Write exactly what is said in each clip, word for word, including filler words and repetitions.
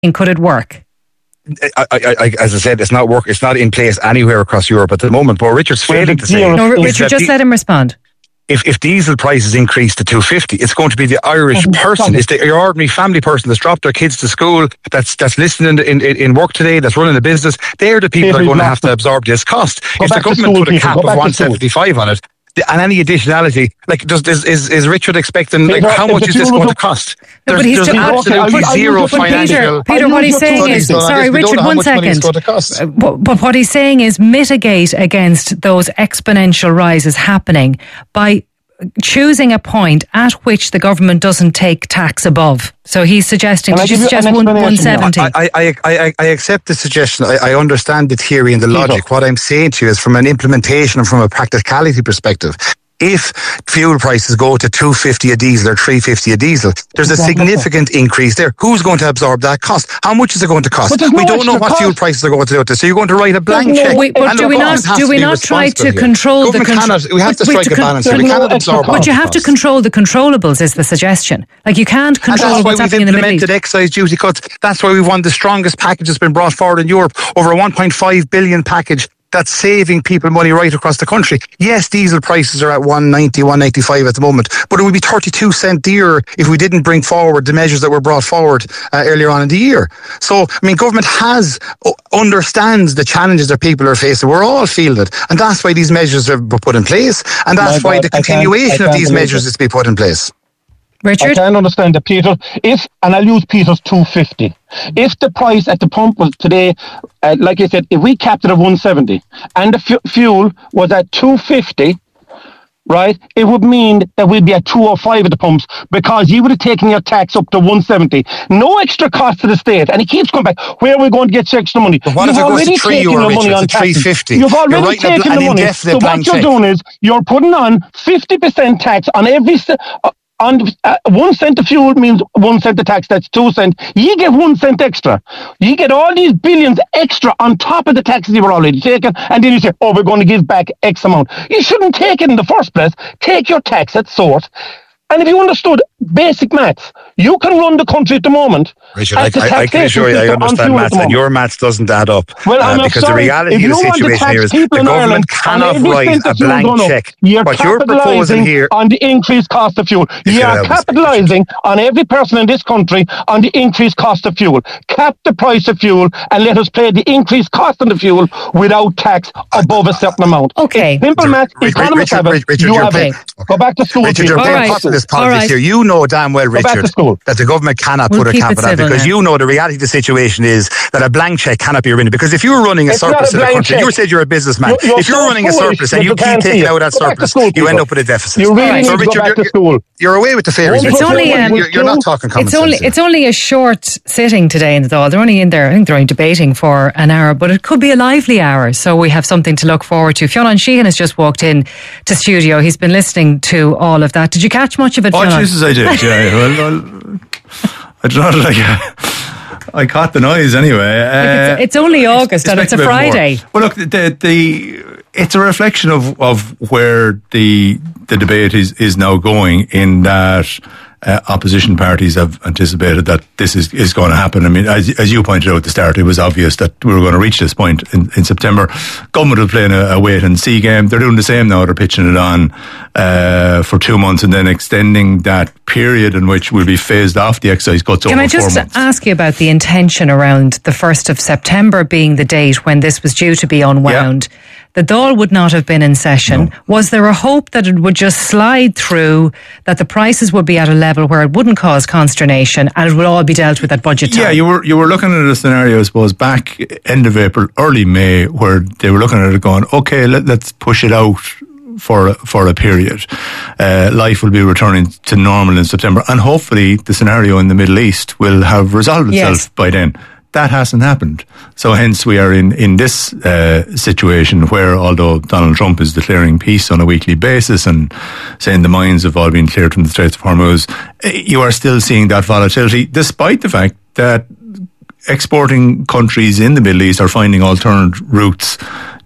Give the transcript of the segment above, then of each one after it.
Could it work? I, I, I, as I said, it's not work. It's not in place anywhere across Europe at the moment. But Richard's failing to say. No, Richard, just let him respond. If, if diesel prices increase to two fifty, it's going to be the Irish person, it's the your ordinary family person that's dropped their kids to school, that's that's listening in, in, in work today, that's running a business. They're the people that are going to have to absorb this cost. If the government put a cap of one seventy-five on it, and any additionality, like does is is, is Richard expecting like how much is this going to cost? No, there's there's absolutely okay, zero Peter, financial. Peter, what he's saying is, sorry, Richard, one second. But, but what he's saying is mitigate against those exponential rises happening by choosing a point at which the government doesn't take tax above. So he's suggesting to suggest one seventy. I, I, I, I accept the suggestion. I, I understand the theory and the logic. What I'm saying to you is from an implementation and from a practicality perspective. If fuel prices go to two fifty a diesel or three fifty a diesel, there's a significant increase there. Who's going to absorb that cost? How much is it going to cost? We don't know what fuel prices are going to do to. So you're going to write a blank check. Wait, but do we not do we not try to control the control? We have to strike a balance. We cannot absorb. But you have to control the controllables. Is the suggestion? Like you can't control what's happening in the Middle East. That's why we've implemented excise duty cuts. That's why we've won the strongest package that's been brought forward in Europe. Over a one point five billion package. That's saving people money right across the country. Yes, diesel prices are at one ninety, one ninety-five at the moment, but it would be thirty-two cent dearer if we didn't bring forward the measures that were brought forward uh, earlier on in the year. So, I mean, government has, uh, understands the challenges that people are facing. We're all feeling it. And that's why these measures are put in place. And that's My why God, the continuation of these measures it. is to be put in place. Richard? I can understand that, Peter. If, and I'll use Peter's two fifty. If the price at the pump was today, uh, like I said, if we capped it at one seventy and the f- fuel was at two fifty, right, it would mean that we'd be at two oh five at the pumps because you would have taken your tax up to one seventy. No extra cost to the state. And he keeps coming back. Where are we going to get extra money? But what You've if it goes already to three taken euro, the money Richard, on to three fifty? You've already You're taken an the money. So what you're check. doing is you're putting on fifty percent tax on every... Uh, On uh, one cent of fuel means one cent of tax. That's two cents. You get one cent extra. You get all these billions extra on top of the taxes you were already taking, and then you say, "Oh, we're going to give back X amount." You shouldn't take it in the first place. Take your tax at source. And if you understood basic maths, you can run the country at the moment. Richard, I, I, I can assure you I understand maths, and your maths doesn't add up. Well, I'm uh, because sorry. the reality of the situation here is the government cannot write a blank check. You're what you're proposing here on the increased cost of fuel. You are capitalising on every person in this country on the increased cost of fuel. Cap the price of fuel and let us pay the increased cost of the fuel without tax above a certain amount. Okay. Simple maths. Economists have it. You have it. Go back to school. Richard, you're playing populist politics here. You know damn well, Richard, that the government cannot we'll put a cap on that because now. you know the reality of the situation is that a blank check cannot be written. Because if you were running a it's surplus a in the country, check. you said you're a businessman. You're, you're if you're so running a surplus and you keep taking out that surplus, school, you end up with a deficit. You really so, need Richard, to go back you're, to school. You're away with the fairies. It's only, um, you're, you're not talking common it's sense only, here. It's only a short sitting today in the Dáil. They're only in there, I think they're only debating for an hour, but it could be a lively hour. So we have something to look forward to. Fionn Sheehan has just walked in to studio. He's been listening to all of that. Did you catch much of it, Oh, Fionn? Jesus, I did, yeah. well, well, I don't know, like, I caught the noise anyway. Uh, it's, it's only August and it's a Friday. More. Well, look, the the it's a reflection of, of where the the debate is, is now going, in that uh, opposition parties have anticipated that this is, is going to happen. I mean, as, as you pointed out at the start, it was obvious that we were going to reach this point in, in September. Government will play a, a wait and see game. They're doing the same now. They're pitching it on uh, for two months and then extending that period in which we'll be phased off the excise cuts over four months. Can I just ask you about the intention around the first of September being the date when this was due to be unwound? Yeah. The Dáil would not have been in session. No. Was there a hope that it would just slide through, that the prices would be at a level where it wouldn't cause consternation and it would all be dealt with at budget time? Yeah, you were you were looking at a scenario, I suppose, back end of April, early May, where they were looking at it going, okay, let, let's push it out for for a period. Uh, life will be returning to normal in September, and hopefully the scenario in the Middle East will have resolved itself yes. by then. That hasn't happened. So hence we are in, in this uh, situation where, although Donald Trump is declaring peace on a weekly basis and saying the mines have all been cleared from the Straits of Hormuz, you are still seeing that volatility, despite the fact that exporting countries in the Middle East are finding alternate routes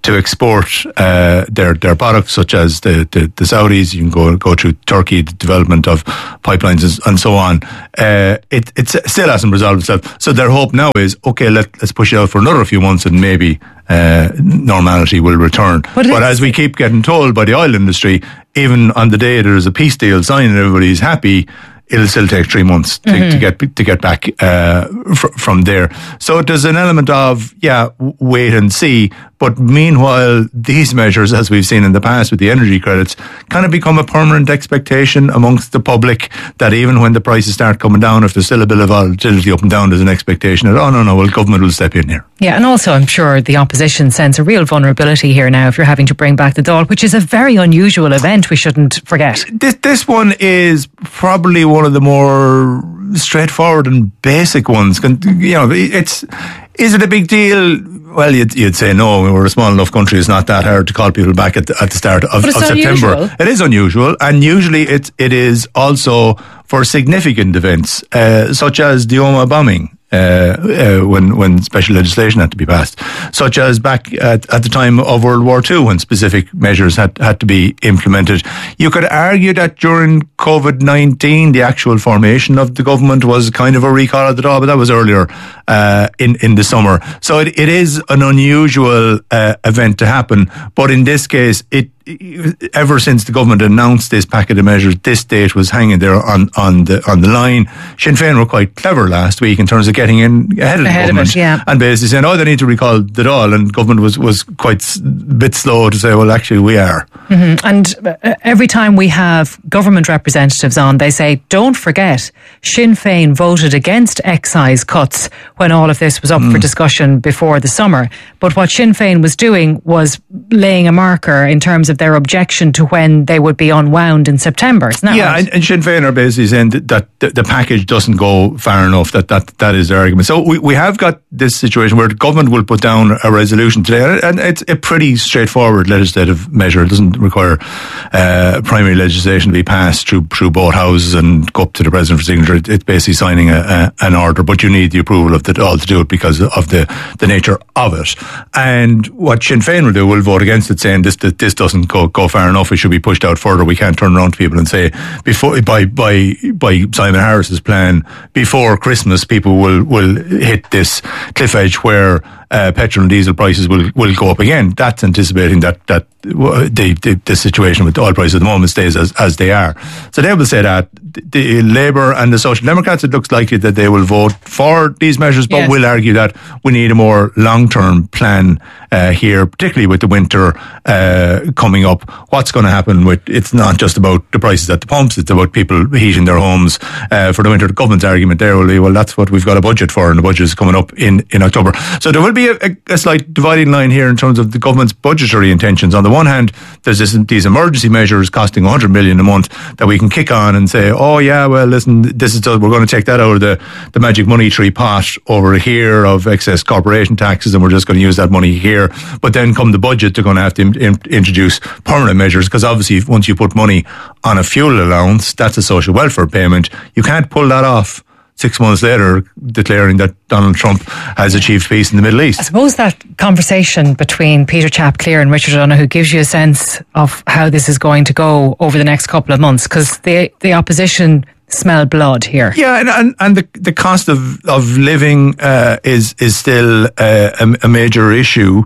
to export uh, their their products, such as the, the, the Saudis. You can go go through Turkey, the development of pipelines and so on. Uh, it it still hasn't resolved itself. So their hope now is, okay, let, let's push it out for another few months and maybe uh, normality will return. But, but as we keep getting told by the oil industry, even on the day there is a peace deal signed and everybody's happy, it'll still take three months to, mm-hmm. to get to get back uh, fr- from there. So there's an element of, yeah, wait and see. But meanwhile, these measures, as we've seen in the past with the energy credits, kind of become a permanent expectation amongst the public that even when the prices start coming down, if there's still a bit of volatility up and down, there's an expectation that, oh, no, no, well, government will step in here. Yeah, and also I'm sure the opposition sense a real vulnerability here now if you're having to bring back the Dáil, which is a very unusual event, we shouldn't forget. This, this one is probably one of the more straightforward and basic ones. You know, it's, is it a big deal? Well, you'd, you'd say no. We're a small enough country. It's not that hard to call people back at the, at the start of, of September. Unusual. It is unusual, and usually it it is also for significant events, uh, such as the Omagh bombing. Uh, uh, when when special legislation had to be passed, such as back at, at the time of World War Two, when specific measures had, had to be implemented. You could argue that during COVID nineteen, the actual formation of the government was kind of a recall of the Dáil, but that was earlier uh, in, in the summer. So it, it is an unusual uh, event to happen, but in this case, it ever since the government announced this packet of measures, this date was hanging there on, on the on the line. Sinn Féin were quite clever last week in terms of getting in ahead of ahead the government of it, yeah. and basically saying, oh, they need to recall the Dáil, and government was, was quite a bit slow to say, well, actually we are. Mm-hmm. And every time we have government representatives on, they say, don't forget, Sinn Féin voted against excise cuts when all of this was up mm. for discussion before the summer. But what Sinn Féin was doing was laying a marker in terms of their objection to when they would be unwound in September. Isn't that yeah, right? and, and Sinn Féin are basically saying that, that the, the package doesn't go far enough. That that, that is their argument. So we, we have got this situation where the government will put down a resolution today, and it's a pretty straightforward legislative measure. It doesn't require uh, primary legislation to be passed through through both houses and go up to the president for signature. It's basically signing a, a, an order, but you need the approval of the Dáil to do it because of the, the nature of it. And what Sinn Féin will do, will vote against it, saying this this doesn't go, go far enough. It should be pushed out further. We can't turn around to people and say, before by by by Simon Harris's plan, before Christmas, people will will hit this cliff edge where uh, petrol and diesel prices will, will go up again. That's anticipating that that the, the the situation with the oil price at the moment stays as as they are. So they will say that the Labour and the Social Democrats, it looks likely that they will vote for these measures, but yes. will argue that we need a more long-term plan uh, here, particularly with the winter uh, coming up. What's going to happen with, it's not just about the prices at the pumps, it's about people heating their homes uh, for the winter. The government's argument there will be, well, that's what we've got a budget for, and the budget is coming up in, in October. So there will be a, a, a slight dividing line here in terms of the government's budgetary intentions. On the one hand, there's this, these emergency measures costing one hundred million a month that we can kick on and say, oh yeah, well listen, this is we're going to take that out of the, the magic money tree pot over here of excess corporation taxes, and we're just going to use that money here. But then come the budget, they're going to have to in, in, introduce permanent measures, because obviously once you put money on a fuel allowance, that's a social welfare payment. You can't pull that off six months later, declaring that Donald Trump has achieved peace in the Middle East. I suppose that conversation between Peter Chapp-Clear and Richard Donoghue gives you a sense of how this is going to go over the next couple of months, because the the opposition smell blood here. Yeah, and and, and the the cost of of living uh, is is still uh, a, a major issue.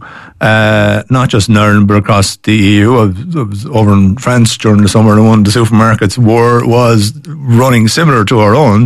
Uh, not just in Ireland, but across the E U. I was, I was over in France during the summer, and one of the supermarkets were was running similar to our own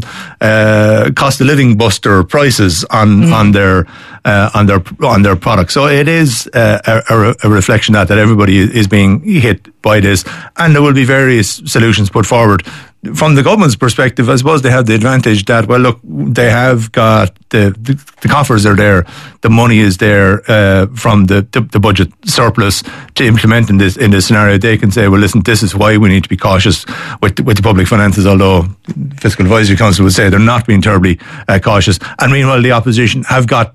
uh, cost of living buster prices on mm. on their uh, on their on their products. So it is uh, a, a reflection that that everybody is being hit by this, and there will be various solutions put forward. From the government's perspective, I suppose they have the advantage that, well, look, they have got the the, the coffers are there, the money is there uh, from the, the the budget surplus to implement in this in this scenario. They can say, well, listen, this is why we need to be cautious with with the public finances. Although Fiscal Advisory Council would say they're not being terribly uh, cautious, and meanwhile the opposition have got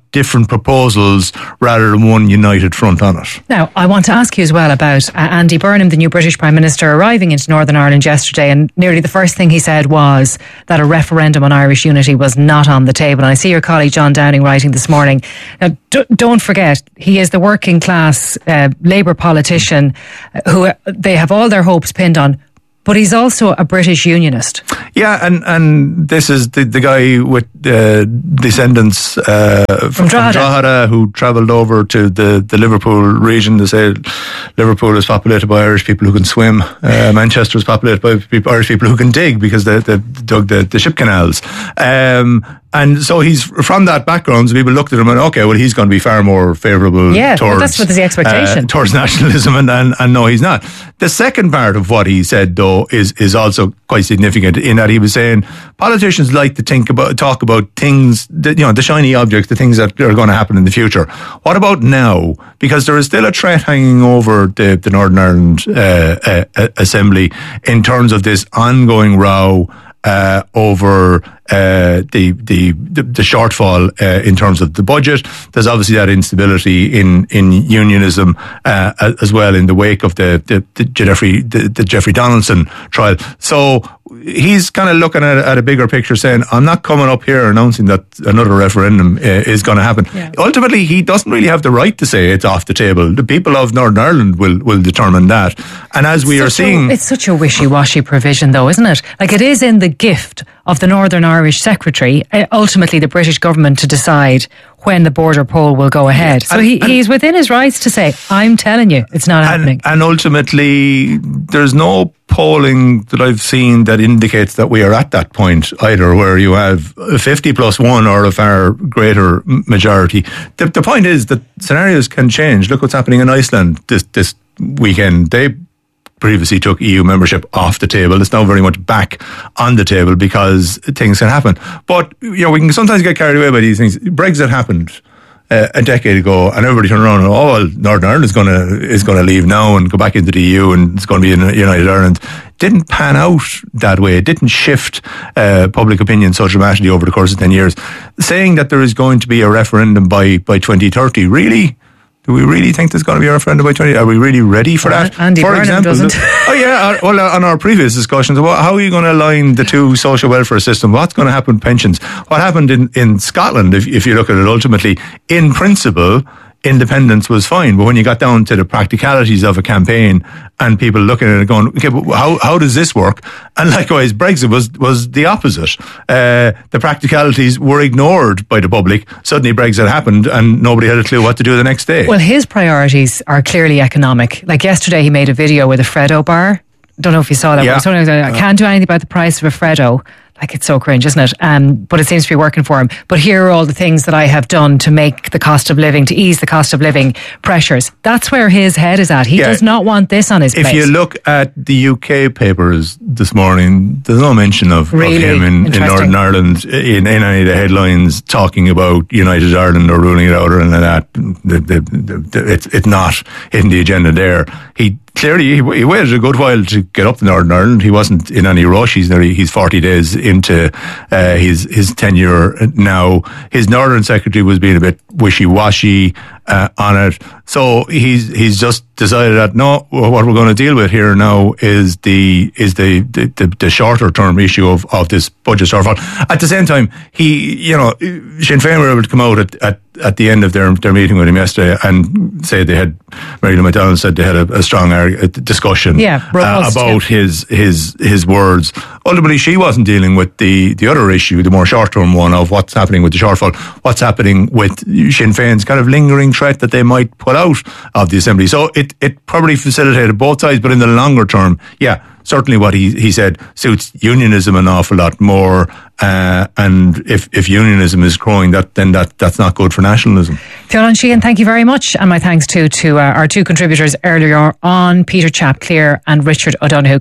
different proposals rather than one united front on it. Now, I want to ask you as well about uh, Andy Burnham, the new British Prime Minister, arriving into Northern Ireland yesterday, and nearly the first thing he said was that a referendum on Irish unity was not on the table. And I see your colleague John Downing writing this morning. Now, d- don't forget, he is the working class uh, Labour politician who uh, they have all their hopes pinned on. But he's also a British unionist. Yeah, and, and this is the, the guy with uh, descendants uh, from, from Drogheda. Drogheda who travelled over to the, the Liverpool region. They say Liverpool is populated by Irish people who can swim. Uh, Manchester is populated by people, Irish people who can dig because they, they dug the, the ship canals. Um, And so he's from that background, so people looked at him and, okay, well, he's going to be far more favourable yeah, towards, well, that's what the expectation. Uh, towards nationalism, and, and, and no, he's not. The second part of what he said, though, is, is also quite significant in that he was saying politicians like to think about, talk about things, that, you know, the shiny objects, the things that are going to happen in the future. What about now? Because there is still a threat hanging over the, the Northern Ireland uh, uh, Assembly in terms of this ongoing row Uh, over uh, the, the the shortfall uh, in terms of the budget. There's obviously that instability in in unionism uh, as well in the wake of the the, the Jeffrey the, the Jeffrey Donaldson trial. So he's kind of looking at, at a bigger picture, saying, I'm not coming up here announcing that another referendum uh, is going to happen. Yeah. Ultimately, he doesn't really have the right to say it's off the table. The people of Northern Ireland will, will determine that. And as we such are seeing... A, it's such a wishy-washy provision, though, isn't it? Like, it is in the gift of the Northern Irish Secretary, uh, ultimately the British government, to decide when the border poll will go ahead. So and, he, and he's within his rights to say, I'm telling you, it's not and, happening. And ultimately, there's no polling that I've seen that indicates that we are at that point either, where you have a fifty plus one or a far greater majority. The, the point is that scenarios can change. Look what's happening in Iceland this, this weekend. They previously took E U membership off the table. It's now very much back on the table because things can happen. But, you know, we can sometimes get carried away by these things. Brexit happened uh, a decade ago, and everybody turned around and, oh, well, Northern Ireland is going to is going to leave now and go back into the E U, and it's going to be in United Ireland. Didn't pan out that way. It didn't shift uh, public opinion so dramatically over the course of ten years. Saying that there is going to be a referendum by, by twenty thirty, really? Do we really think there's going to be a referendum by twenty? Are we really ready for well, that? Andy for Burnham example, doesn't. Oh yeah, well, on our previous discussions, well, how are you going to align the two social welfare systems? What's going to happen with pensions? What happened in, in Scotland, if, if you look at it ultimately, in principle, independence was fine, but when you got down to the practicalities of a campaign and people looking at it going, okay, but how how does this work? And likewise, Brexit was was the opposite. Uh, the practicalities were ignored by the public. Suddenly Brexit happened and nobody had a clue what to do the next day. Well, his priorities are clearly economic. Like yesterday he made a video with a Freddo bar. Don't know if you saw that. Yeah. One. I can't do anything about the price of a Freddo. Like, it's so cringe, isn't it? Um, but it seems to be working for him. But here are all the things that I have done to make the cost of living, to ease the cost of living pressures. That's where his head is at. He yeah. does not want this on his plate. If you look at the U K papers this morning, there's no mention of, really? of him in, in Northern Ireland in, in any of the headlines talking about United Ireland or ruling it out or anything like that. The, the, the, the, it's, it's not hitting the agenda there. He Clearly, he, he waited a good while to get up to Northern Ireland. He wasn't in any rush. He's nearly, he's forty days into uh, his his tenure now. His Northern Secretary was being a bit wishy-washy uh, on it. So he's he's just decided that no, what we're going to deal with here now is the is the the, the, the shorter term issue of, of this budget shortfall. At the same time, he you know Sinn Féin were able to come out at, at at the end of their their meeting with him yesterday and say they had Mary Lou McDonald said they had a, a strong a discussion yeah, robust, uh, about yeah. his his his words. Ultimately, she wasn't dealing with the the other issue, the more short term one of what's happening with the shortfall, what's happening with Sinn Féin's kind of lingering threat that they might pull out of the Assembly. So it it probably facilitated both sides, but in the longer term, yeah. Certainly what he, he said suits unionism an awful lot more. Uh, and if, if unionism is growing, that then that, that's not good for nationalism. Fionn Sheehan, thank you very much. And my thanks too to uh, our two contributors earlier on, Peter Chapclear and Richard O'Donoghue.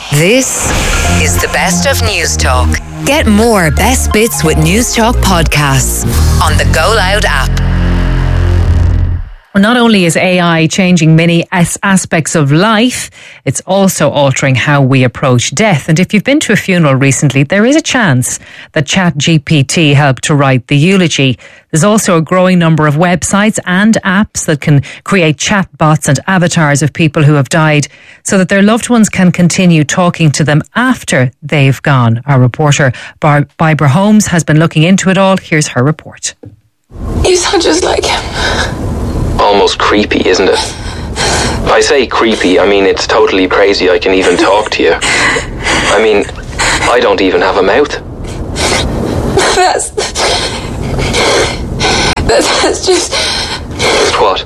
This is the best of News Talk. Get more best bits with News Talk podcasts on the Go Loud app. Not only is A I changing many as- aspects of life, it's also altering how we approach death. And if you've been to a funeral recently, there is a chance that ChatGPT helped to write the eulogy. There's also a growing number of websites and apps that can create chatbots and avatars of people who have died so that their loved ones can continue talking to them after they've gone. Our reporter Bar- Barbara Holmes has been looking into it all. Here's her report. You sound just like him. Almost creepy, isn't it? I say creepy, I mean it's totally crazy I can even talk to you. I mean, I don't even have a mouth. That's... That's, that's just... Just what?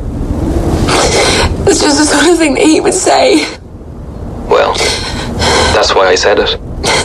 That's just the sort of thing that he would say. Well, that's why I said it.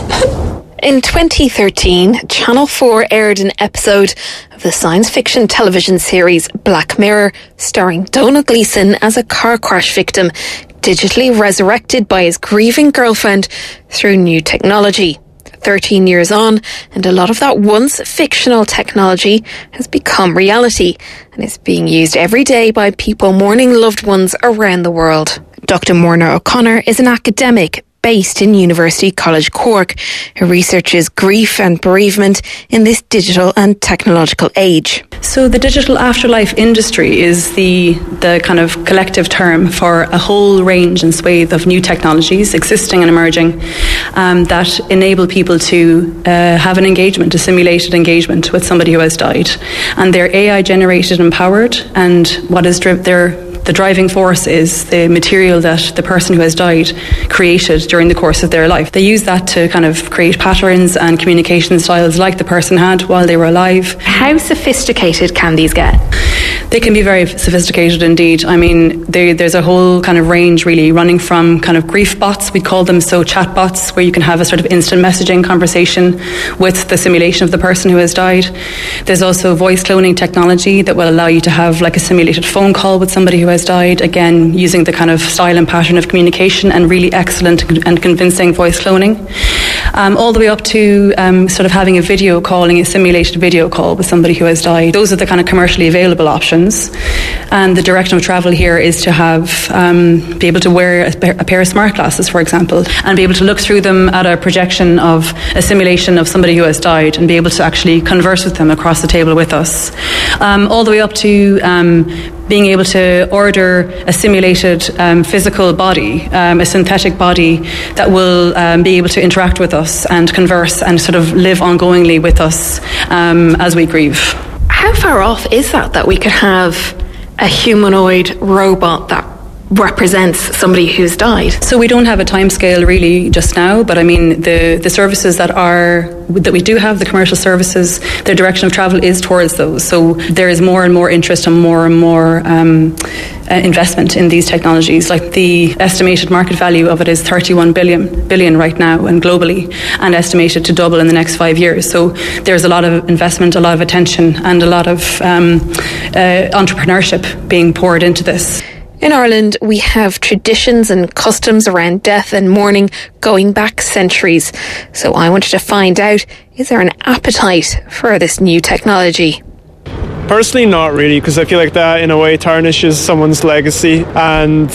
In twenty thirteen, Channel four aired an episode of the science fiction television series Black Mirror, starring Donald Gleeson as a car crash victim, digitally resurrected by his grieving girlfriend through new technology. thirteen years on, and a lot of that once fictional technology has become reality and is being used every day by people mourning loved ones around the world. Doctor Morna O'Connor is an academic based in University College Cork, who researches grief and bereavement in this digital and technological age. So the digital afterlife industry is the the kind of collective term for a whole range and swathe of new technologies existing and emerging um, that enable people to uh, have an engagement, a simulated engagement with somebody who has died. And they're A I generated and powered, and what is dri- their the driving force is the material that the person who has died created during the course of their life. They use that to kind of create patterns and communication styles like the person had while they were alive. How sophisticated can these get? They can be very sophisticated indeed. I mean, they, there's a whole kind of range really, running from kind of grief bots, we call them, so chat bots, where you can have a sort of instant messaging conversation with the simulation of the person who has died. There's also voice cloning technology that will allow you to have like a simulated phone call with somebody who has died, again using the kind of style and pattern of communication and really excellent and convincing voice cloning, um, all the way up to um, sort of having a video calling, a simulated video call with somebody who has died. Those are the kind of commercially available options, and the direction of travel here is to have um, be able to wear a, a pair of smart glasses, for example, and be able to look through them at a projection of a simulation of somebody who has died and be able to actually converse with them across the table with us, um, all the way up to um, being able to order a simulated um, physical body, um, a synthetic body that will um, be able to interact with us and converse and sort of live ongoingly with us um, as we grieve. How far off is that, that we could have a humanoid robot that represents somebody who's died? So we don't have a timescale really just now, but I mean the the services that are that we do have, the commercial services, their direction of travel is towards those. So there is more and more interest and more and more um, uh, investment in these technologies. Like the estimated market value of it is thirty-one billion billion right now and globally, and estimated to double in the next five years. So there's a lot of investment, a lot of attention, and a lot of um, uh, entrepreneurship being poured into this. In Ireland, we have traditions and customs around death and mourning going back centuries. So I wanted to find out, is there an appetite for this new technology? Personally, not really, because I feel like that in a way tarnishes someone's legacy, and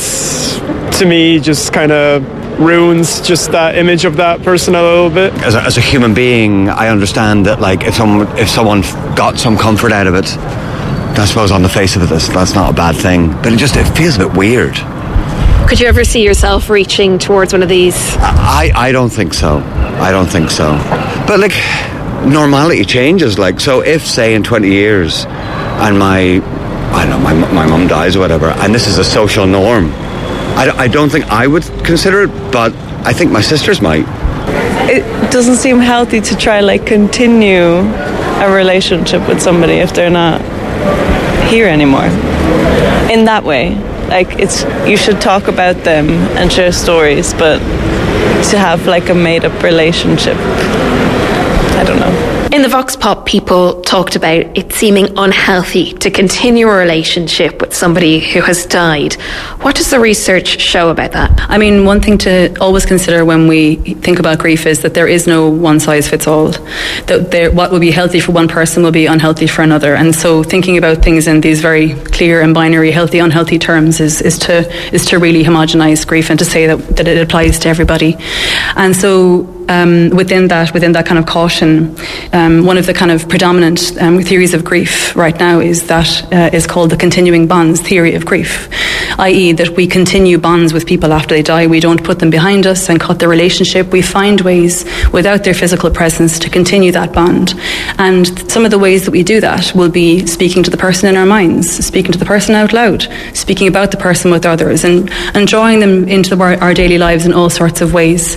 to me just kind of ruins just that image of that person a little bit. As a, as a human being, I understand that like if someone if someone got some comfort out of it, I suppose on the face of it, that's, that's not a bad thing. But it just it feels a bit weird. Could you ever see yourself reaching towards one of these? I, I don't think so. I don't think so. But like, normality changes. Like, so if, say, in twenty years, and my, I don't know, my my mum dies or whatever, and this is a social norm, I, I don't think I would consider it, but I think my sisters might. It doesn't seem healthy to try, like, continue a relationship with somebody if they're not here anymore in that way. Like, it's you should talk about them and share stories, but to have like a made-up relationship, I don't know. In the Vox Pop, people talked about it seeming unhealthy to continue a relationship with somebody who has died. What does the research show about that? I mean, one thing to always consider when we think about grief is that there is no one size fits all. That there, what would be healthy for one person will be unhealthy for another. And so thinking about things in these very clear and binary healthy, unhealthy terms is, is to is to really homogenize grief and to say that, that it applies to everybody. And so Um, within that, within that kind of caution, um, one of the kind of predominant um, theories of grief right now is that uh, is called the continuing bonds theory of grief, that is, that we continue bonds with people after they die. We don't put them behind us and cut the relationship. We find ways without their physical presence to continue that bond. And some of the ways that we do that will be speaking to the person in our minds, speaking to the person out loud, speaking about the person with others, and, and drawing them into the, our daily lives in all sorts of ways.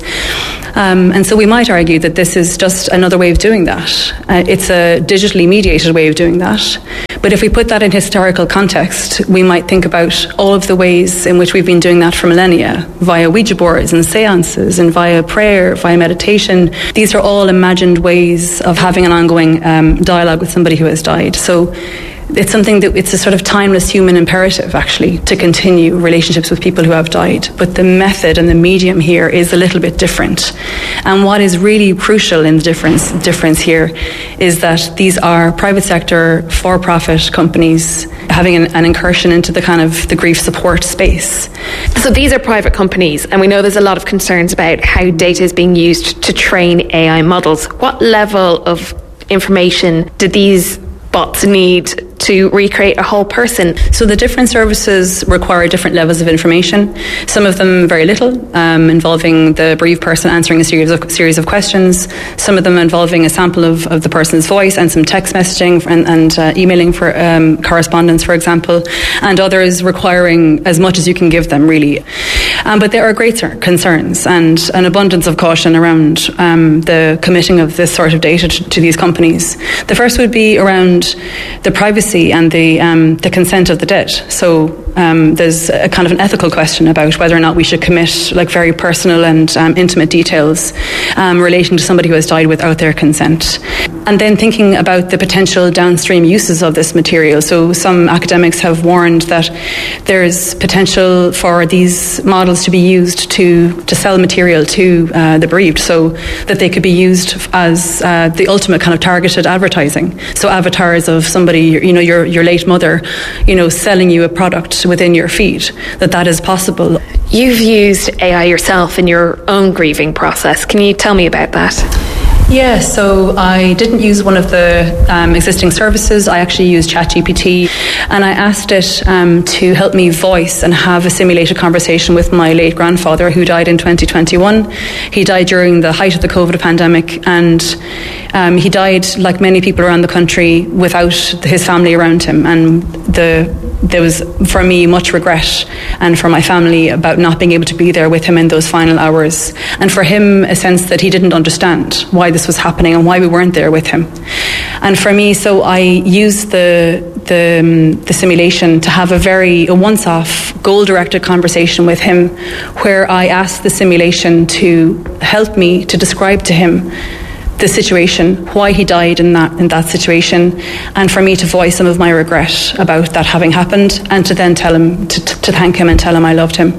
Um, and so we might argue that this is just another way of doing that. Uh, it's a digitally mediated way of doing that. But if we put that in historical context, we might think about all of the ways in which we've been doing that for millennia, via Ouija boards and seances and via prayer, via meditation. These are all imagined ways of having an ongoing um, dialogue with somebody who has died. So it's something that it's a sort of timeless human imperative, actually, to continue relationships with people who have died. But the method and the medium here is a little bit different. And what is really crucial in the difference difference here is that these are private sector, for-profit companies having an, an incursion into the kind of the grief support space. So these are private companies, and we know there's a lot of concerns about how data is being used to train A I models. What level of information do these bots need to recreate a whole person? So the different services require different levels of information. Some of them very little, um, involving the bereaved person answering a series of series of questions. Some of them involving a sample of, of the person's voice and some text messaging and, and uh, emailing for um, correspondence, for example. And others requiring as much as you can give them, really. Um, but there are great concerns and an abundance of caution around um, the committing of this sort of data to, to these companies. The first would be around the privacy and the um, the consent of the dead. So um, there's a kind of an ethical question about whether or not we should commit like very personal and um, intimate details um, relating to somebody who has died without their consent. And then thinking about the potential downstream uses of this material. So some academics have warned that there's potential for these models to be used to, to sell material to uh, the bereaved, so that they could be used as uh, the ultimate kind of targeted advertising. So avatars of somebody, you know, your your late mother, you know, selling you a product within your feed, that that is possible. You've used A I yourself in your own grieving process. Can you tell me about that? Yeah, so I didn't use one of the um, existing services. I actually used ChatGPT, and I asked it um, to help me voice and have a simulated conversation with my late grandfather, who died in twenty twenty-one. He died during the height of the COVID pandemic, and um, he died, like many people around the country, without his family around him. And the there was, for me, much regret, and for my family, about not being able to be there with him in those final hours. And for him, a sense that he didn't understand why this was happening and why we weren't there with him. And for me, so I used the the, um, the simulation to have a very a once-off, goal-directed conversation with him, where I asked the simulation to help me to describe to him the situation, why he died in that in that situation, and for me to voice some of my regret about that having happened, and to then tell him to, to thank him and tell him I loved him,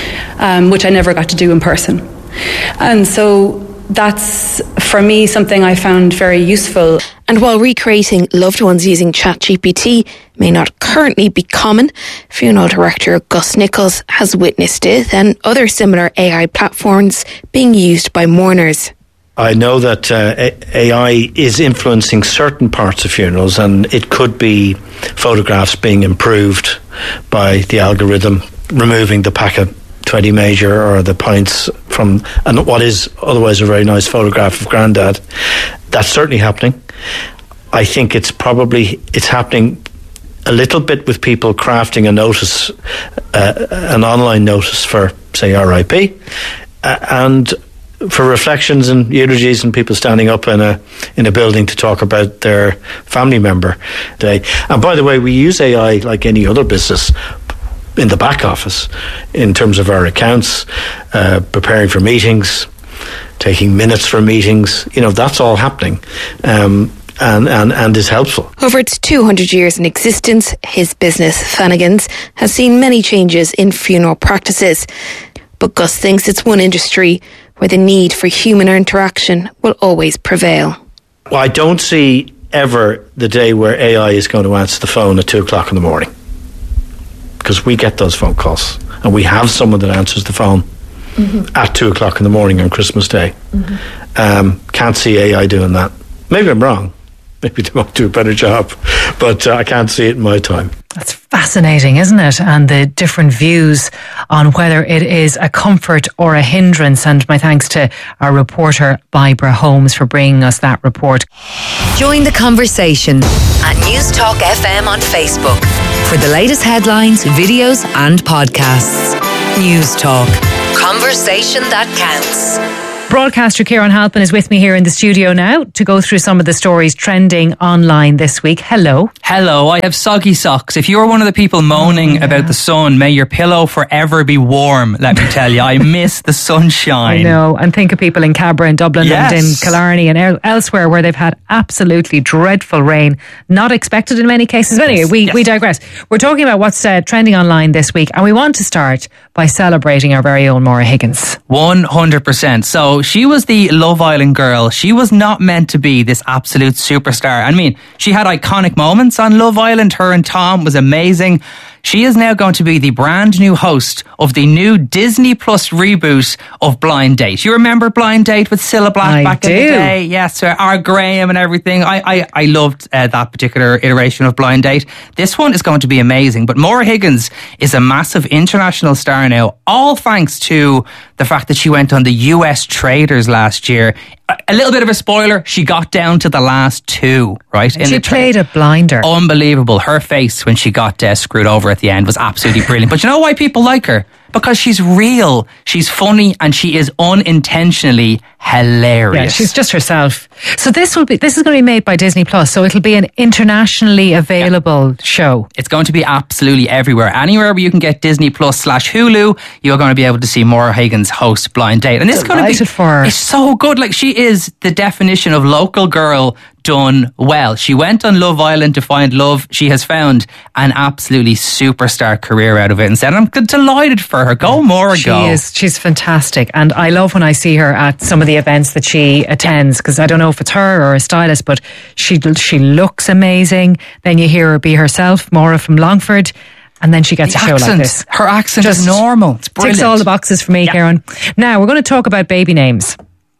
um, which I never got to do in person. And so that's, for me, something I found very useful. And while recreating loved ones using ChatGPT may not currently be common, funeral director Gus Nichols has witnessed it and other similar A I platforms being used by mourners. I know that uh, A I is influencing certain parts of funerals, and it could be photographs being improved by the algorithm, removing the packet twenty major or the points from and what is otherwise a very nice photograph of Grandad. That's certainly happening. I think it's probably it's happening a little bit with people crafting a notice, uh, an online notice for, say, R I P, uh, and for reflections and eulogies and people standing up in a in a building to talk about their family member day. And by the way, we use A I like any other business in the back office in terms of our accounts, uh, preparing for meetings, taking minutes from meetings. You know, that's all happening. Um, And, and, and is helpful. Over its two hundred years in existence, his business, Fannigan's, has seen many changes in funeral practices. But Gus thinks it's one industry where the need for human interaction will always prevail. Well, I don't see ever the day where A I is going to answer the phone at two o'clock in the morning. Because we get those phone calls. And we have someone that answers the phone mm-hmm. at two o'clock in the morning on Christmas Day. Mm-hmm. Um, can't see A I doing that. Maybe I'm wrong. Maybe they might do a better job, but uh, I can't see it in my time. That's fascinating, isn't it? And the different views on whether it is a comfort or a hindrance. And my thanks to our reporter, Barbara Holmes, for bringing us that report. Join the conversation at News Talk F M on Facebook for the latest headlines, videos and podcasts. News Talk. Conversation that counts. Broadcaster Kieran Halpin is with me here in the studio now to go through some of the stories trending online this week. Hello. Hello, I have soggy socks. If you are one of the people moaning oh, yeah. about the sun, may your pillow forever be warm, let me tell you. I miss the sunshine. I know, and think of people in Cabra and Dublin yes. and in Killarney and el- elsewhere where they've had absolutely dreadful rain, not expected in many cases. But anyway, yes. we, yes. we digress. We're talking about what's uh, trending online this week, and we want to start by celebrating our very own Maura Higgins. one hundred percent. So she was the Love Island girl. She was not meant to be this absolute superstar. I mean, she had iconic moments on Love Island. Her and Tom was amazing. She is now going to be the brand new host of the new Disney Plus reboot of Blind Date. You remember Blind Date with Cilla Black I back do. in the day? Yes, uh, R. Graham and everything. I I, I loved uh, that particular iteration of Blind Date. This one is going to be amazing. But Maura Higgins is a massive international star now, all thanks to the fact that she went on the U S Traders last year. A little bit of a spoiler, she got down to the last two, right? In she played tra- a blinder. Unbelievable. Her face when she got uh, screwed over at the end was absolutely brilliant. But you know why people like her? Because she's real, she's funny, and she is unintentionally hilarious. Yeah, she's just herself. So this will be this is going to be made by Disney Plus, so it'll be an internationally available yeah. show. It's going to be absolutely everywhere. Anywhere where you can get Disney Plus slash Hulu, you're going to be able to see Maura Higgins host Blind Date. And it's going to be for her. It's so good. Like, she is the definition of local girl done well. She went on Love Island to find love. She has found an absolutely superstar career out of it, and said, I'm delighted for her. Go Maura, she go. She is. She's fantastic, and I love when I see her at some of the events that she attends, because I don't know if it's her or a stylist, but she she looks amazing. Then you hear her be herself, Maura from Longford. And then she gets the a show accent, like this. Her accent Just is normal. It's brilliant. Ticks all the boxes for me, yeah. Kieran. Now, we're going to talk about baby names.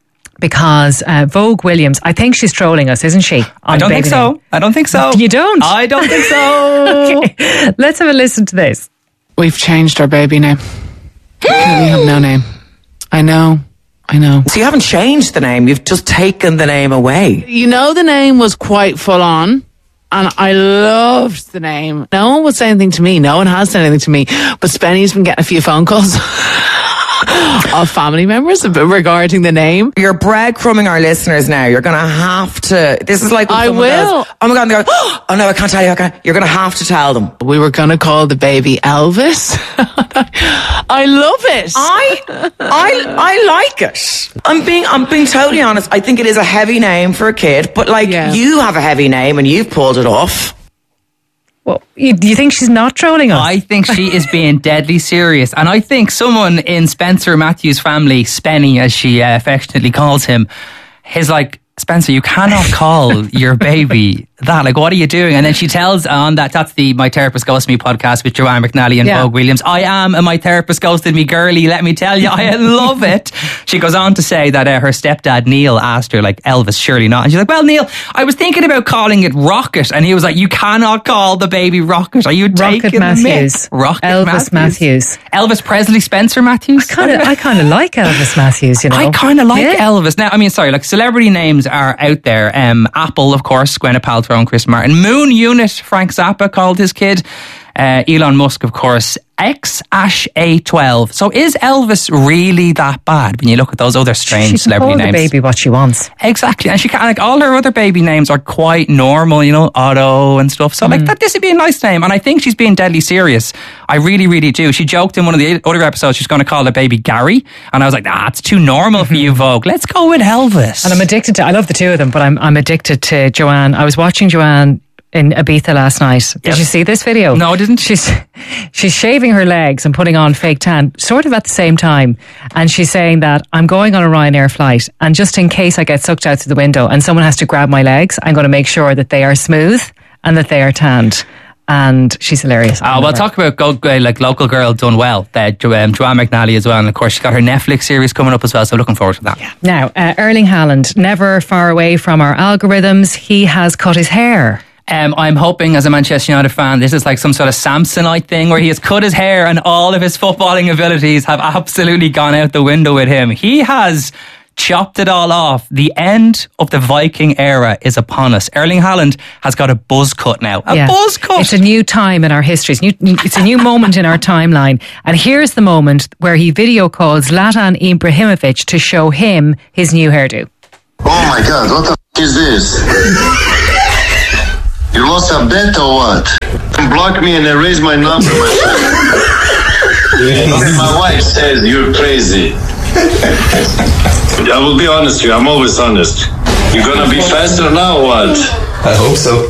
Because uh, Vogue Williams, I think she's trolling us, isn't she? I don't think so. Name. I don't think so. You don't? I don't think so. Okay. Let's have a listen to this. We've changed our baby name. We have no name. I know. I know. So you haven't changed the name, you've just taken the name away. You know, the name was quite full on. And I loved the name. No one would say anything to me. No one has said anything to me. But Spenny's been getting a few phone calls of family members regarding the name. You're breadcrumbing our listeners now. You're going to have to. This is like when I will. Goes, oh my God, and they go, oh no, I can't tell you. Okay. You're going to have to tell them. We were going to call the baby Elvis. I love it. I, I, I like it. I'm being, I'm being totally honest. I think it is a heavy name for a kid, but like yeah. you have a heavy name and you've pulled it off. Well, you, do you think she's not trolling us? I think she is being deadly serious. And I think someone in Spencer Matthews' family, Spenny, as she uh, affectionately calls him, is like, Spencer, you cannot call your baby that. Like, what are you doing? And then she tells on that, that's the My Therapist Ghosted Me podcast with Joanne McNally and yeah. Vogue Williams. I am a My Therapist Ghosted Me girly, let me tell you. I love it. She goes on to say that uh, her stepdad, Neil, asked her, like, Elvis, surely not. And she's like, well, Neil, I was thinking about calling it Rocket. And he was like, you cannot call the baby Rocket. Are you Rocket taking Matthews. the mick? Rocket Elvis Matthews. Matthews. Elvis Presley, Spencer Matthews. I kind of I kind of like Elvis Matthews, you know. I kind of like yeah. Elvis. Now, I mean, sorry, like, celebrity names are out there. Um, Apple, of course, Gwyneth Paltrow and Chris Martin. Moon Unit, Frank Zappa called his kid. Uh, Elon Musk, of course, X Ash A twelve. So is Elvis really that bad when you look at those other strange she celebrity can call names? the baby what she wants. Exactly. And she can, like, all her other baby names are quite normal, you know, Otto and stuff. So, like, that this would be a nice name. And I think she's being deadly serious. I really, really do. She joked in one of the other episodes she's going to call the baby Gary. And I was like, nah, it's too normal for you, Vogue. Let's go with Elvis. And I'm addicted to, I love the two of them, but I'm I'm addicted to Joanne. I was watching Joanne in Ibiza last night. Did Yes. you see this video? No, I didn't. She's she's shaving her legs and putting on fake tan, sort of at the same time. And she's saying that I'm going on a Ryanair flight, and just in case I get sucked out through the window and someone has to grab my legs, I'm going to make sure that they are smooth and that they are tanned. And she's hilarious. Oh, well, talk about go, go, like local girl done well. Uh, jo- um, Joanne McNally as well. And of course, she's got her Netflix series coming up as well. So looking forward to that. Yeah. Now, uh, Erling Haaland, never far away from our algorithms. He has cut his hair. Um, I'm hoping, as a Manchester United fan, this is like some sort of Samsonite thing where he has cut his hair and all of his footballing abilities have absolutely gone out the window with him. He has chopped it all off. The end of the Viking era is upon us. Erling Haaland has got a buzz cut now. A Yeah. buzz cut. It's a new time in our history. It's, new, it's a new moment in our timeline. And here's the moment where he video calls Zlatan Ibrahimovic to show him his new hairdo. Oh my God, what the f*** is this? You lost a bet or what? Block me and erase my number, my friend. My wife says you're crazy. I will be honest with you, I'm always honest. You're gonna be faster now or what? I hope so.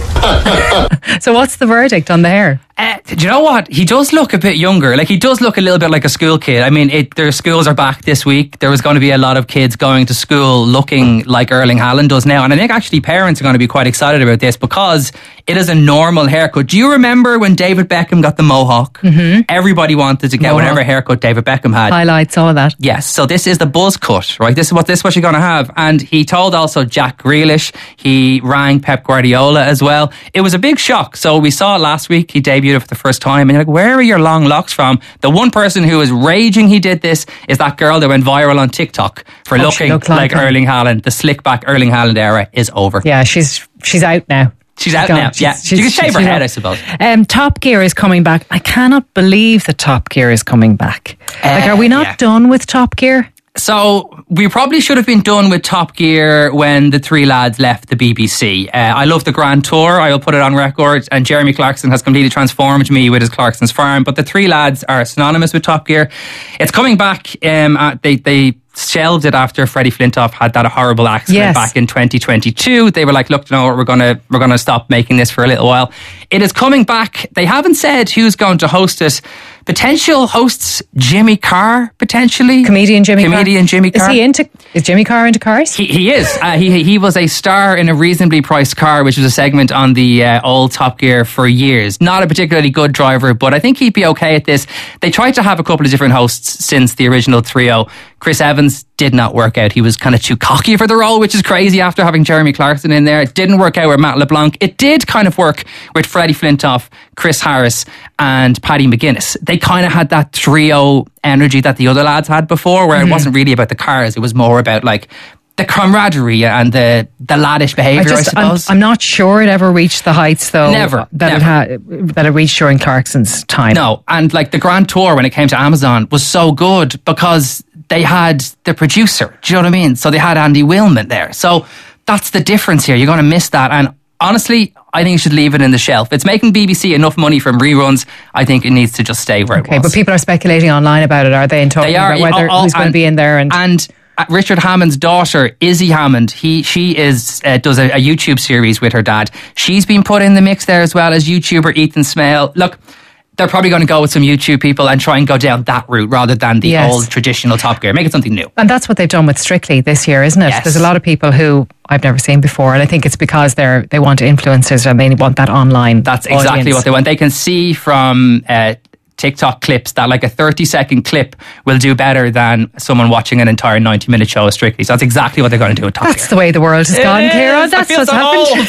So what's the verdict on the hair? Uh, do you know what? He does look a bit younger. Like, he does look a little bit like a school kid. I mean, it, their schools are back this week. There was going to be a lot of kids going to school looking like Erling Haaland does now. And I think actually parents are going to be quite excited about this because it is a normal haircut. Do you remember when David Beckham got the mohawk? Mm-hmm. Everybody wanted to get Mohawk. whatever haircut David Beckham had. Highlights, all of that. Yes, so this is the buzz cut, right? This is what this is what you're going to have. And he told also Jack Grealish, he rang Pep Guardiola as well. It was a big shock. So we saw it last week. He debuted for the first time. And you're like, where are your long locks from? The one person who is raging he did this is that girl that went viral on TikTok for Oh, she looking looked like, like him. Erling Haaland. The slick back Erling Haaland era is over. Yeah, she's she's out now. She's out gone. now. She's- Yeah, she's- you can shave she's- her she's head, out. I suppose. Um, Top Gear is coming back. I cannot believe that Top Gear is coming back. like, are we not yeah. done with Top Gear? So we probably should have been done with Top Gear when the three lads left the B B C. Uh, I love the Grand Tour. I will put it on record. And Jeremy Clarkson has completely transformed me with his Clarkson's Farm. But the three lads are synonymous with Top Gear. It's coming back. Um, at, they they shelved it after Freddie Flintoff had that horrible accident Yes. back in twenty twenty-two. They were like, look, you know what, we're gonna we're gonna stop making this for a little while. It is coming back. They haven't said who's going to host it. Potential hosts Jimmy Carr, potentially. Comedian Jimmy Carr. Comedian Jimmy Carr. Is he into? Is Jimmy Carr into cars? He, he is. Uh, he he was a star in A Reasonably Priced Car, which was a segment on the uh, old Top Gear for years. Not a particularly good driver, but I think he'd be okay at this. They tried to have a couple of different hosts since the original trio. Chris Evans did not work out. He was kind of too cocky for the role, which is crazy after having Jeremy Clarkson in there. It didn't work out with Matt LeBlanc. It did kind of work with Freddie Flintoff, Chris Harris and Paddy McGuinness. They kind of had that trio energy that the other lads had before, where Mhm. it wasn't really about the cars. It was more about like the camaraderie and the the laddish behaviour, I, I just, I'm, suppose. I'm not sure it ever reached the heights, though. Never, that never. it had that it reached during Clarkson's time. No, and like the Grand Tour when it came to Amazon was so good because they had the producer. Do you know what I mean? So they had Andy Willman there. So that's the difference here. You're going to miss that. And honestly, I think you should leave it in the shelf. It's making B B C enough money from reruns. I think it needs to just stay where Okay, it was. but people are speculating online about it, are they? And talking They are, about whether all- all- who's going to and- be in there. And, and uh, Richard Hammond's daughter, Izzy Hammond, he she is uh, does a, a YouTube series with her dad. She's been put in the mix there as well as YouTuber Ethan Smale. Look, they're probably going to go with some YouTube people and try and go down that route rather than the Yes. old traditional Top Gear. Make it something new. and that's what they've done with Strictly this year, isn't it? Yes. There's a lot of people who I've never seen before, and I think it's because they're they want influencers and they want that online. That's exactly audience. what they want. They can see from uh, TikTok clips that like a thirty second clip will do better than someone watching an entire ninety minute show of Strictly. So that's exactly what they're going to do with Top That's Gear. the way the world has It gone, is. Ciara. I That's feel what's so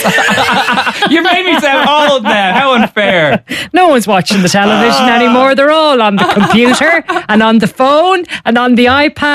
happened. You made me sound old now. How unfair. No one's watching the television Ah. anymore. They're all on the computer and on the phone and on the iPad.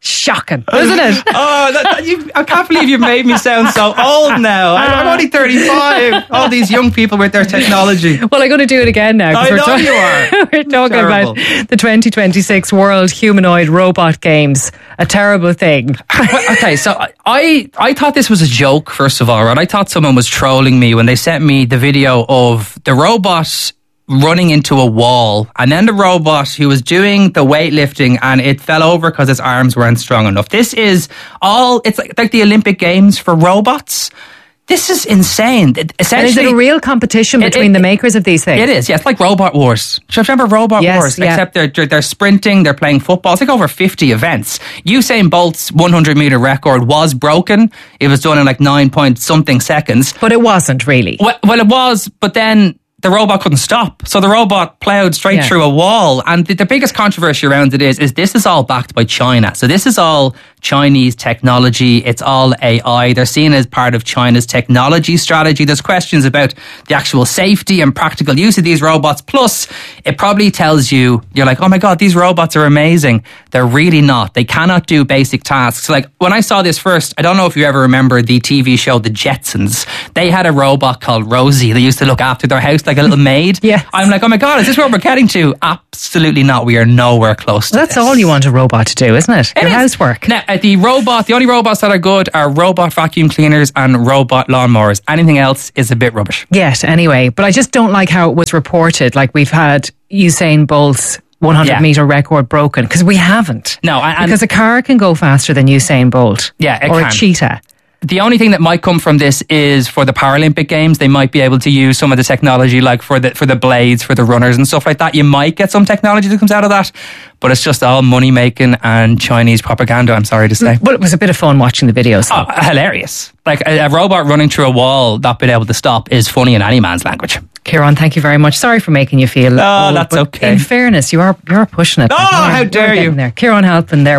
Shocking, isn't it? Oh, that, that, you, I can't believe you've made me sound so old now. I'm, I'm only thirty-five. All these young people with their technology. Well, I'm going to do it again now. I we're know ta- you are. We're talking Terrible. about the twenty twenty-six World Humanoid Robot Games. A terrible thing. Okay, so I I thought this was a joke, first of all, right? I thought someone was trolling me when they sent me the video of the robot running into a wall, and then the robot who was doing the weightlifting, and it fell over because its arms weren't strong enough. This is all, it's like, like the Olympic Games for robots. This is insane. It, essentially, And is it a real competition it- between it- the makers of these things? It is, yeah. It's like Robot Wars. Do you remember Robot Yes, Wars? yeah. Except they're, they're they're sprinting, they're playing football. It's like over fifty events. Usain Bolt's one hundred meter record was broken. It was done in like nine point something seconds. But it wasn't really. Well, well it was, but then the robot couldn't stop. So the robot plowed straight Yeah. through a wall. And the, the biggest controversy around it is, is this is all backed by China. So this is all Chinese technology. It's all A I. They're seen as part of China's technology strategy. There's questions about the actual safety and practical use of these robots. Plus, it probably tells you, you're like, oh my God, these robots are amazing. They're really not. They cannot do basic tasks. Like when I saw this first, I don't know if you ever remember the T V show The Jetsons. They had a robot called Rosie. They used to look after their house like a little maid. Yeah. I'm like, oh my God, is this where we're getting to? Absolutely not. We are nowhere close to Well, that's this. all you want a robot to do, isn't it? It Your is. housework. Now, uh, the robot, the only robots that are good are robot vacuum cleaners and robot lawnmowers. Anything else is a bit rubbish. Yet, anyway. But I just don't like how it was reported. Like we've had Usain Bolt's one hundred Yeah. meter record broken, because we haven't. No, and, and Because a car can go faster than Usain Bolt. Yeah, it or can. a cheetah. the only thing that might come from this is for the Paralympic Games, they might be able to use some of the technology, like for the for the blades, for the runners and stuff like that. You might get some technology that comes out of that, but it's just all money making and Chinese propaganda, I'm sorry to say. But it was a bit of fun watching the videos. Oh, hilarious. Like a, a robot running through a wall, not being able to stop, is funny in any man's language. Kieran, thank you very much. Sorry for making you feel. Oh, old, that's but okay. In fairness, you are you're pushing it. Oh, how dare you. There. Kieran Halpin there.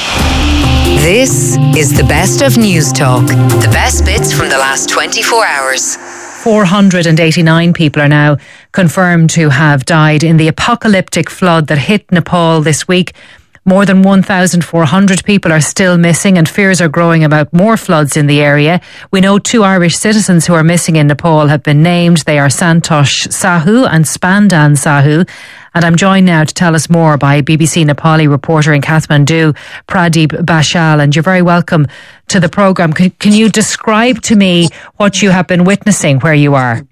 This is the best of News Talk. The best bits from the last twenty-four hours. four hundred eighty-nine people are now confirmed to have died in the apocalyptic flood that hit Nepal this week. More than one thousand four hundred people are still missing, and fears are growing about more floods in the area. We know two Irish citizens who are missing in Nepal have been named. They are Santosh Sahu and Spandan Sahu. And I'm joined now to tell us more by B B C Nepali reporter in Kathmandu, Pradeep Bashal. And you're very welcome to the programme. Can, can you describe to me what you have been witnessing where you are?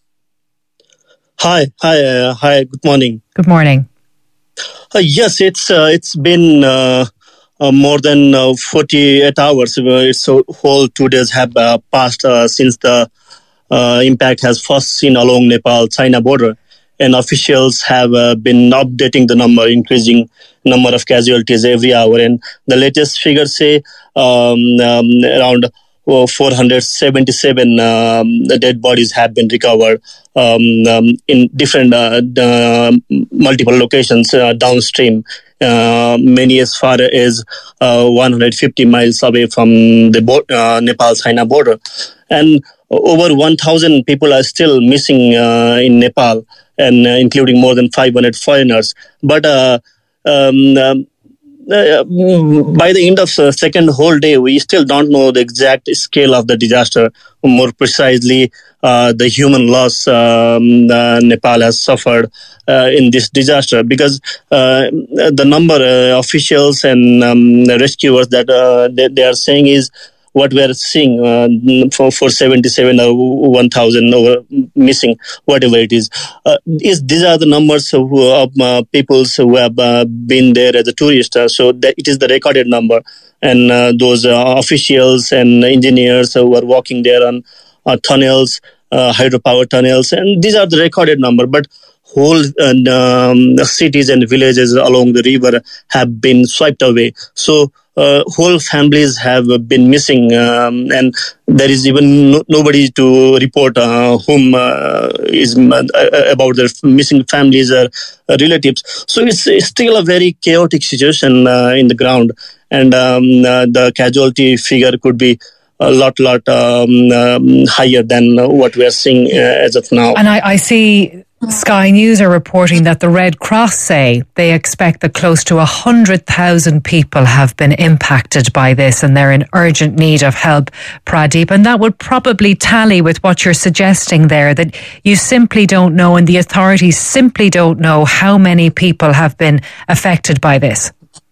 Hi, hi, uh, hi. Good morning. Good morning. Uh, yes, it's uh, it's been uh, uh, more than uh, forty-eight hours. Uh, It's a whole two days have uh, passed uh, since the uh, impact has first seen along Nepal-China border, and officials have uh, been updating the number, increasing number of casualties every hour. And the latest figures say um, um, around oh, four hundred seventy-seven um, dead bodies have been recovered um, um, in different uh, uh, multiple locations uh, downstream, uh, many as far as uh, one hundred fifty miles away from the bo- uh, Nepal-China border. And over one thousand people are still missing uh, in Nepal, and uh, including more than five hundred foreigners. But uh, um, um, Uh, by the end of the second whole day, we still don't know the exact scale of the disaster. More precisely, uh, the human loss um, uh, Nepal has suffered uh, in this disaster, because uh, the number uh, officials and um, rescuers that uh, they, they are saying is what we are seeing uh, for, for seventy-seven or one thousand over missing, whatever it is. Uh, is these are the numbers of uh, uh, people who have uh, been there as a tourist. Uh, so that it is the recorded number. And uh, those uh, officials and engineers who are walking there on uh, tunnels, uh, hydropower tunnels, and these are the recorded number. But whole uh, um, cities and villages along the river have been swiped away. So uh, whole families have been missing, um, and there is even no, nobody to report uh, whom uh, is uh, about their missing families or uh, relatives. So it's, it's still a very chaotic situation uh, in the ground, and um, uh, the casualty figure could be a lot, lot um, um, higher than what we are seeing uh, as of now. And I, I see Sky News are reporting that the Red Cross say they expect that close to one hundred thousand people have been impacted by this and they're in urgent need of help, Pradeep. And that would probably tally with what you're suggesting there, that you simply don't know and the authorities simply don't know how many people have been affected by this.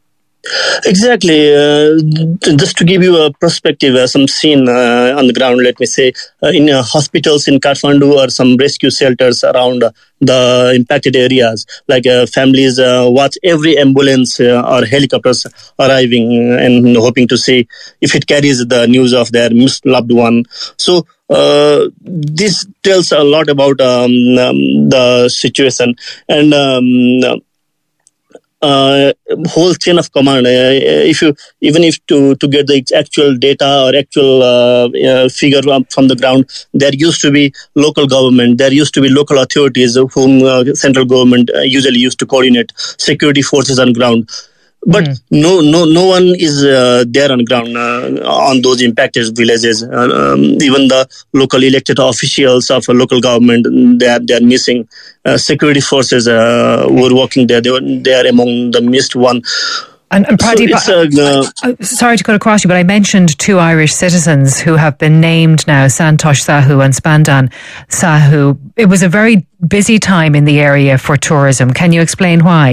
Exactly. Uh, just to give you a perspective, uh, some scene uh, on the ground, let me say, uh, in uh, hospitals in Kathmandu or some rescue shelters around uh, the impacted areas, like uh, families uh, watch every ambulance uh, or helicopters arriving and hoping to see if it carries the news of their missed loved one. So uh, this tells a lot about um, um, the situation. And um, Uh, whole chain of command. Uh, if you even if to to get the actual data or actual uh, uh, figure from the ground, there used to be local government, there used to be local authorities whom uh, central government uh, usually used to coordinate security forces on ground. But mm. no, no, no one is uh, there on ground uh, on those impacted villages. Uh, um, even the local elected officials of a local government, they are they are missing. Uh, security forces uh, were working there. They were they are among the missed one. And, and Pradeep, so uh, uh, uh, sorry to cut across you, but I mentioned two Irish citizens who have been named now, Santosh Sahu and Spandan Sahu. It was a very busy time in the area for tourism. Can you explain why?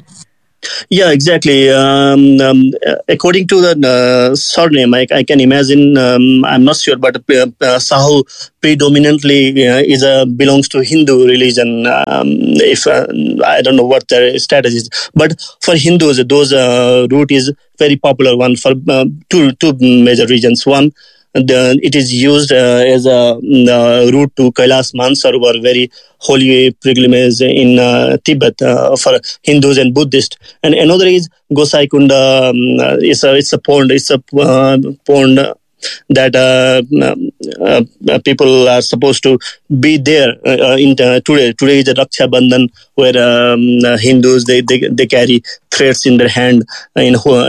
Yeah, exactly. Um, um, according to the uh, surname, I, I can imagine. Um, I'm not sure, but uh, uh, Sahu predominantly uh, is a belongs to Hindu religion. Um, if uh, I don't know what their status is, but for Hindus, those uh, route is very popular one for uh, two two major reasons. One, The, it is used uh, as a uh, route to Kailas Mansarovar, very holy pilgrimage in uh, Tibet uh, for Hindus and Buddhists. And another is Gosai Kunda. Um, it's a it's a pond. It's a uh, pond that uh, uh, uh, people are supposed to be there uh, in uh, today. Today is the Raksha Bandhan, where um, uh, Hindus they, they they carry threads in their hand in,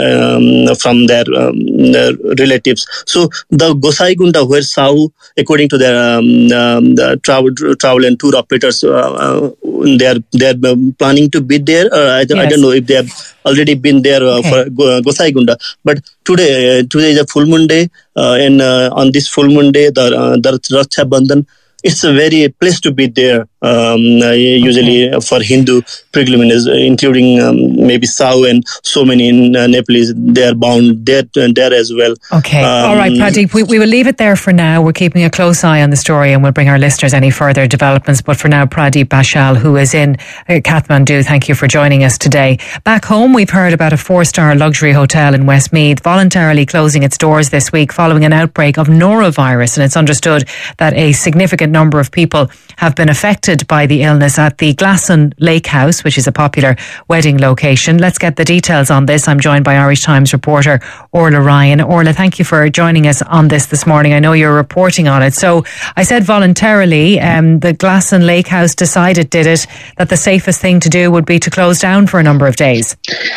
um, from their, um, their relatives. So the Gosai Gunda, where Sahu, according to their um, um, the travel travel and tour operators, uh, uh, they are they are planning to be there. Uh, I, yes. I don't know if they have already been there uh, okay. for Gosai Gunda. But today uh, today is a full moon day, uh, and uh, on this full moon day, the uh, the Raksha Bandhan, it's a very place to be there. Um, uh, usually okay. for Hindu pilgrimages, including um, maybe Sahu and so many in uh, Nepalese, they are bound there, there as well. Okay, um, all right, Pradeep, we, we will leave it there for now. We're keeping a close eye on the story and we'll bring our listeners any further developments. But for now, Pradeep Bashal, who is in uh, Kathmandu, thank you for joining us today. Back home, we've heard about a four-star luxury hotel in Westmeath voluntarily closing its doors this week following an outbreak of norovirus, and it's understood that a significant number of people have been affected by the illness at the Glasson Lake House, which is a popular wedding location. Let's get the details on this. I'm joined by Irish Times reporter Orla Ryan. Orla, thank you for joining us on this this morning. I know you're reporting on it. So I said voluntarily, um, the Glasson Lake House decided, did it, that the safest thing to do would be to close down for a number of days?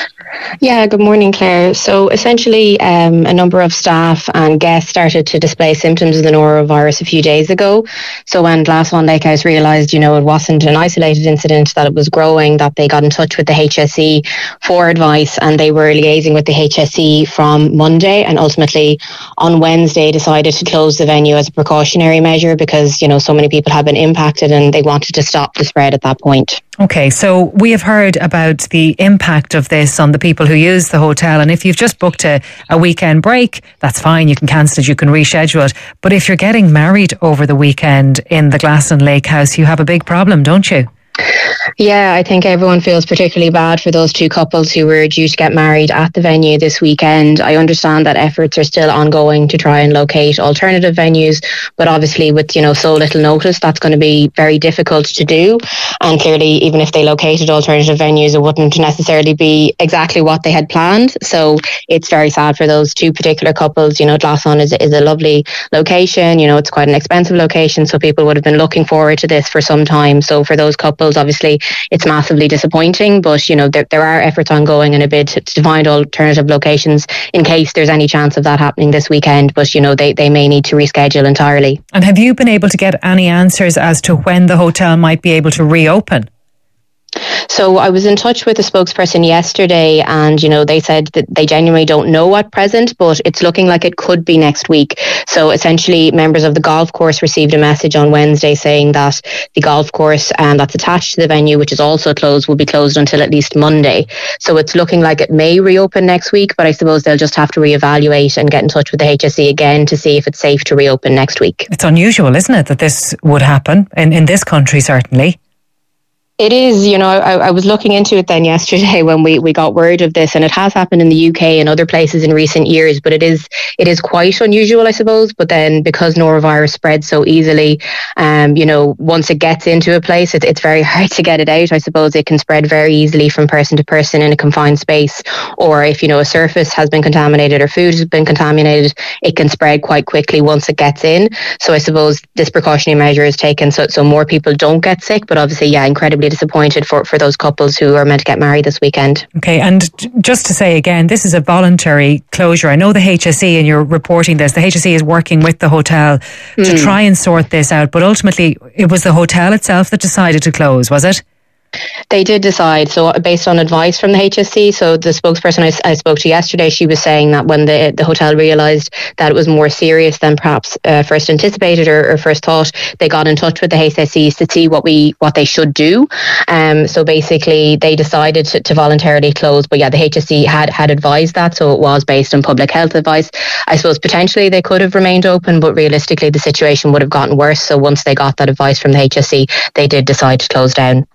Yeah, good morning, Claire. So essentially, um, a number of staff and guests started to display symptoms of the norovirus a few days ago. So when Glasson Lake House realised, you know, it wasn't an isolated incident, that it was growing, that they got in touch with the H S E for advice, and they were liaising with the H S E from Monday, and ultimately on Wednesday decided to close the venue as a precautionary measure because, you know, so many people have been impacted and they wanted to stop the spread at that point. Okay, so we have heard about the impact of this on the people who use the hotel, and if you've just booked a, a weekend break, that's fine, you can cancel it, you can reschedule it. But if you're getting married over the weekend in the Glasson Lake House, you have a big problem, don't you? Yeah, I think everyone feels particularly bad for those two couples who were due to get married at the venue this weekend. I understand that efforts are still ongoing to try and locate alternative venues, but obviously with, you know, so little notice, that's going to be very difficult to do. And clearly, even if they located alternative venues, it wouldn't necessarily be exactly what they had planned. So it's very sad for those two particular couples. You know, Glasson is, is a lovely location. You know, it's quite an expensive location, so people would have been looking forward to this for some time. So for those couples, obviously, it's massively disappointing. But, you know, there, there are efforts ongoing in a bid to, to find alternative locations in case there's any chance of that happening this weekend. But, you know, they, they may need to reschedule entirely. And have you been able to get any answers as to when the hotel might be able to reopen? So I was in touch with a spokesperson yesterday, and, you know, they said that they genuinely don't know at present, but it's looking like it could be next week. So essentially, members of the golf course received a message on Wednesday saying that the golf course um, that's attached to the venue, which is also closed, will be closed until at least Monday. So it's looking like it may reopen next week, but I suppose they'll just have to reevaluate and get in touch with the H S E again to see if it's safe to reopen next week. It's unusual, isn't it, that this would happen in, in this country, certainly? It is, you know, I, I was looking into it then yesterday when we, we got word of this, and it has happened in the U K and other places in recent years, but it is it is quite unusual, I suppose. But then because norovirus spreads so easily, um, you know, once it gets into a place, it, it's very hard to get it out. I suppose it can spread very easily from person to person in a confined space, or if, you know, a surface has been contaminated or food has been contaminated, it can spread quite quickly once it gets in. So I suppose this precautionary measure is taken so, so more people don't get sick, but obviously, yeah, incredibly disappointed for, for those couples who are meant to get married this weekend. Okay, and just to say again, this is a voluntary closure. I know the H S E, and you're reporting this, the H S E is working with the hotel mm. to try and sort this out, but ultimately it was the hotel itself that decided to close, was it? They did decide, so based on advice from the H S E. So the spokesperson I, I spoke to yesterday, she was saying that when the the hotel realised that it was more serious than perhaps uh, first anticipated or, or first thought, they got in touch with the H S E to see what we what they should do. Um, so basically, they decided to, to voluntarily close. But yeah, the H S E had had advised that, so it was based on public health advice. I suppose potentially they could have remained open, but realistically, the situation would have gotten worse. So once they got that advice from the H S E, they did decide to close down.